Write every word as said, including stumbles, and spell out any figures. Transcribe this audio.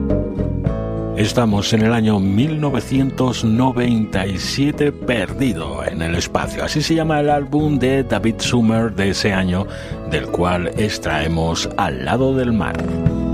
Estamos en el año mil novecientos noventa y siete, perdido en el espacio. Así se llama el álbum de David Summer de ese año, del cual extraemos Al lado del mar.